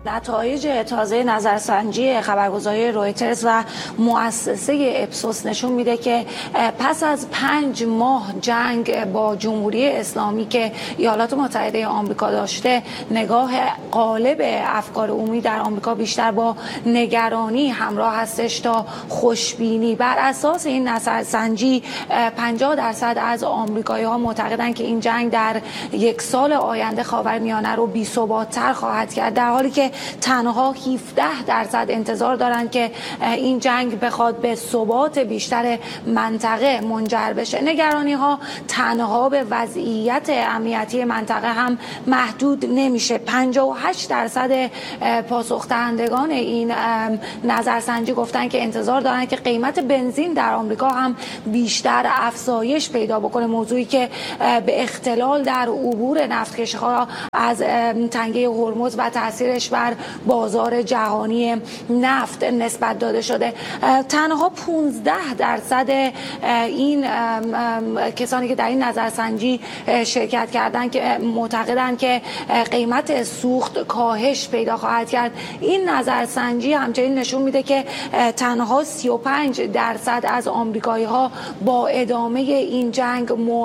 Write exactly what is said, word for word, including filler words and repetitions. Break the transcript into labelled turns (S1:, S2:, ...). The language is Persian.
S1: نتایج تازه نظرسنجی خبرگزاری رویترز و مؤسسه اپسوس نشون میده که پس از پنج ماه جنگ با جمهوری اسلامی که ایالات متحده آمریکا داشته، نگاه غالب افکار عمومی در آمریکا بیشتر با نگرانی همراه هستش تا خوشبینی. بر اساس این نظرسنجی پنجاه درصد از آمریکایی‌ها معتقدند که این جنگ در یک سال آینده خاورمیانه رو بی‌ثبات‌تر خواهد کرد، در حالی که تنها هفده درصد انتظار دارند که این جنگ بخواد به ثبات بیشتر منطقه منجر بشه. نگرانی‌ها تنها به وضعیت امنیتی منطقه هم محدود نمیشه. پنجاه و هشت درصد پاسخ دهندگان این نظرسنجی گفتن که انتظار دارن که قیمت بنزین در آمریکا هم بیشتر افزایش پیدا بکنه، موضوعی که به اختلال در عبور نفتکشی‌ها از تنگه هرمز و تاثیرش بر بازار جهانی نفت نسبت داده شده. تنها پانزده درصد این کسانی که در این نظرسنجی شرکت کردن که معتقدند که قیمت سوخت کاهش پیدا خواهد کرد. این نظرسنجی همچنین نشون میده که تنها سی و پنج درصد از آمریکایی‌ها با ادامه این جنگ